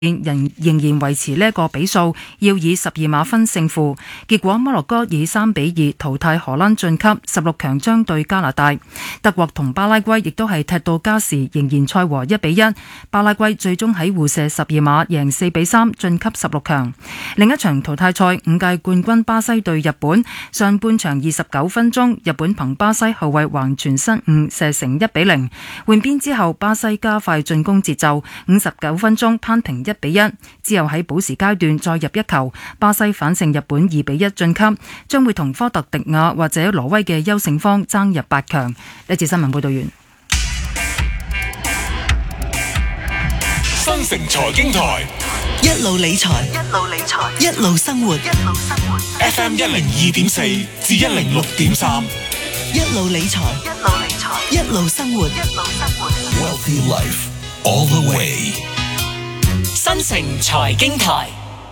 仍然維持呢個比數，要以12碼分勝負。結果摩洛哥以3-2淘汰荷蘭晉級，16強將對加拿大。德國同巴拉圭亦都係踢到加時，仍然賽和1-1。巴拉圭最終喺互射12碼贏4-3晉級16強。另一場淘汰賽，5屆冠軍巴西對日本，上半場29分鐘，日本憑巴西後衛橫傳失誤射成1-0。換邊之後，巴西加快進攻節奏，59分鐘攀平1-1，之後喺補時階段再入一球，巴西反勝日本2-1晉級，將會同科特迪瓦或者挪威嘅優勝方爭入8強。呢節新聞報道完。 新城財經台， 一路理財，一路生活。 FM 102.4至106.3， 一路理財，一路生活。 Wealthy Life all the way。 新城財經台，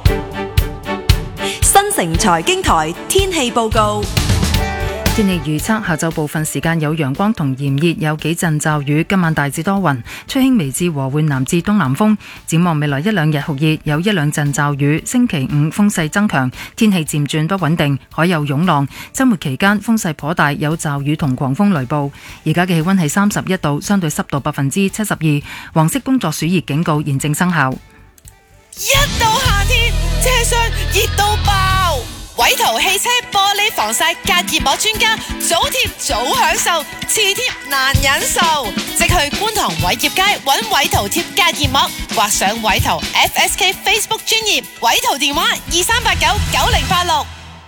新城財經台天氣報告。 天氣預測，下晝部分時間有陽光同炎熱，有幾陣驟雨。今晚大致多雲，吹輕微至和緩南至東南風。展望未來1-2日酷熱，有1-2陣驟雨。星期5風勢增強，天氣漸轉不穩定，海有湧浪。周末期間風勢頗大，有驟雨同狂風雷暴。而家嘅氣溫係31度，相對濕度72%。黃色工作暑熱警告現正生效。 一到夏天，車廂熱到爆，偉圖汽車玻璃防曬隔熱膜專家，早貼早享受，遲貼難忍受。即去觀塘偉業街揾偉圖貼隔熱膜，或上偉圖 FSK Facebook 專頁，偉圖電話23899086。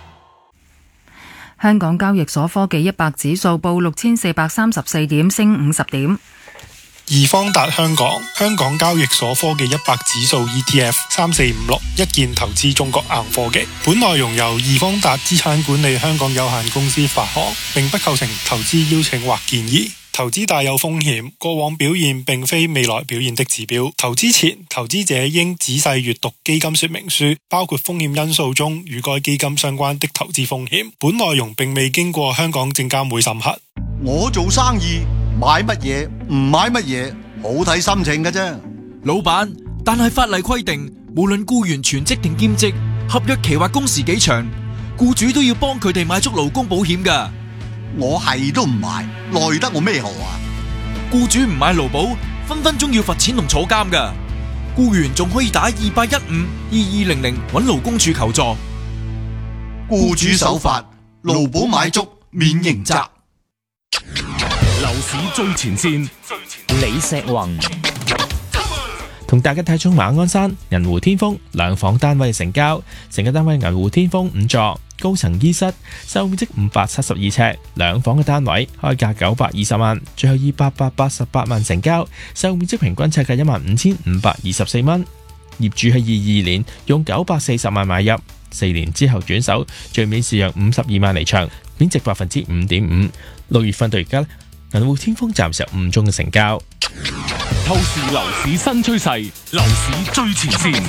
香港交易所科技100指數報6434點，升50點。 易方達香港交易所科技100指數 ETF 3456一鍵投資中國硬科技。本內容由易方達資產管理香港有限公司發行，並不構成投資邀請或建議。投資大有風險，過往表現並非未來表現的指標。投資前，投資者應仔細閱讀基金說明書，包括風險因素中與該基金相關的投資風險。本內容並未經過香港證監會審核。 我做生意買乜嘢唔買乜嘢，好睇心情嘅啫。 老闆，但係法例規定，無論僱員全職定兼職，合約期或工時幾長，僱主都要幫佢哋買足勞工保險㗎。 我係都唔買，奈得我咩何啊？ 僱主唔買勞保，分分鐘要罰錢同坐監㗎。僱員仲可以打28152200揾勞工處求助。 僱主守法，勞保買足，免刑責。 樓市最前線， 李石宏同大家睇中馬鞍山銀湖天峰兩房單位成交，成個單位銀湖天峰5座，高層衣室，售面積572尺，兩房嘅單位開價920萬，最後以888萬成交，售面積平均尺價15524蚊。業主喺22年用940萬買入，4年之後轉手，最尾是讓52萬離場，面值5.5%。6月份到而家，銀湖天峰暫時有5宗嘅成交。 透視樓市新趨勢，樓市最前線。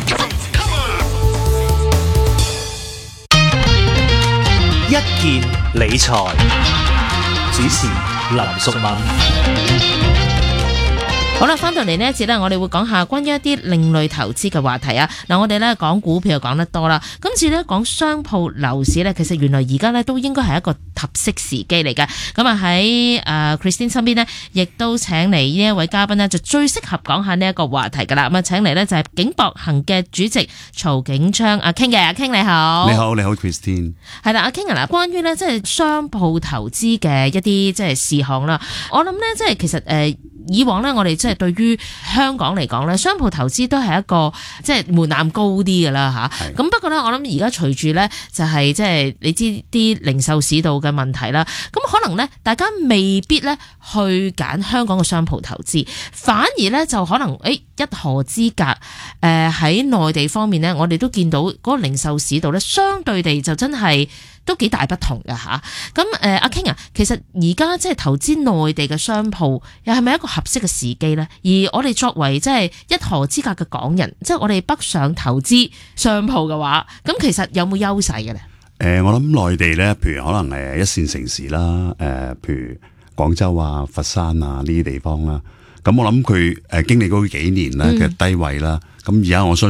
一件理財，主持林淑敏。 好啦，翻到嚟呢一節呢，我哋會講下關於一啲另類投資嘅話題啊。嗱，我哋呢講股票就講得多啦，今次呢講商鋪樓市呢，其實原來而家呢都應該係一個合適時機嚟嘅。咁啊喺Christine 身邊呢，亦都請嚟呢一位嘉賓呢，就最適合講下呢一個話題噶啦。咁啊，請嚟呢就係景博行嘅主席曹景昌阿 King 嘅，阿 King 你好。 你好 Christine。 係啦，阿 King 啊，關於呢即係商鋪投資嘅一啲即係事項啦，我諗呢即係其實以往呢，我哋即係對於香港嚟講呢，商鋪投資都係一個即係門檻高啲㗎啦嚇。咁不過呢，我諗而家隨住呢，就係即係你知啲零售市道嘅問題啦，咁可能呢，大家未必呢去揀香港嘅商鋪投資，反而呢就可能一河之隔。喺內地方面呢，我哋都見到嗰個零售市道呢，相對地就真係都幾大不同㗎嚇。咁阿 King 啊，其實而家即係投資內地嘅商鋪，又係咪一個合適嘅時機呢？而我哋作為即係一河之隔嘅港人，即係我哋北上投資商鋪嘅話，咁其實有冇優勢嘅咧？ 我諗內地咧，譬如可能一線城市啦，譬如廣州啊、佛山啊呢啲地方啦，咁我諗佢經歷過幾年咧嘅低位啦，咁而家我相信